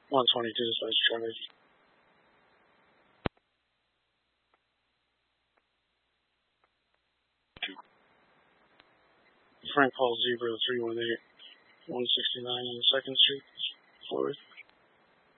122 slash Charlie. Frank Paul Zebra 318, 169 on 2nd Street, Florida.